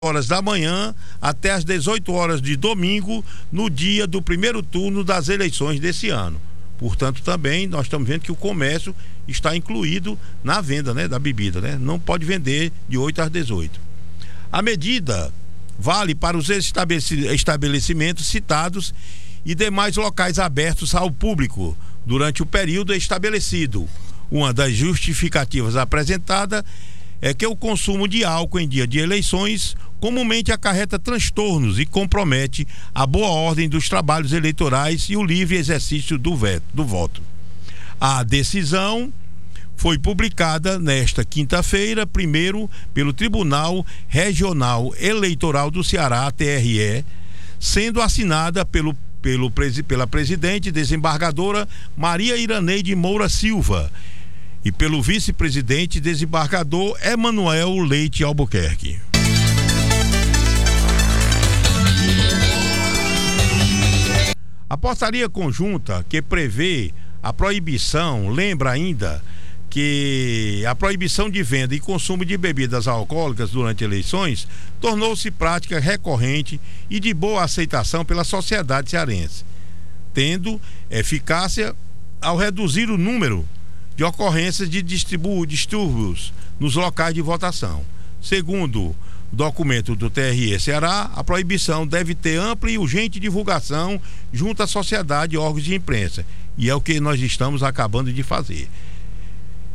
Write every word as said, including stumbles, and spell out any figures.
horas da manhã até às dezoito horas de domingo, no dia do primeiro turno das eleições desse ano. Portanto, também nós estamos vendo que o comércio está incluído na venda, né, da bebida, né? Não pode vender de oito às dezoito. A medida vale para os estabelecimentos citados e demais locais abertos ao público durante o período estabelecido. Uma das justificativas apresentada é que o consumo de álcool em dia de eleições comumente acarreta transtornos e compromete a boa ordem dos trabalhos eleitorais e o livre exercício do, veto, do voto. A decisão foi publicada nesta quinta-feira, primeiro pelo Tribunal Regional Eleitoral do Ceará, T R E, sendo assinada pelo, pelo, pela presidente desembargadora Maria Iraneide Moura Silva e pelo vice-presidente desembargador Emanuel Leite Albuquerque. A portaria conjunta que prevê a proibição, lembra ainda que a proibição de venda e consumo de bebidas alcoólicas durante eleições tornou-se prática recorrente e de boa aceitação pela sociedade cearense, tendo eficácia ao reduzir o número de ocorrências de distúrbios nos locais de votação. Segundo documento do T R E Ceará, a proibição deve ter ampla e urgente divulgação junto à sociedade e órgãos de imprensa, e é o que nós estamos acabando de fazer.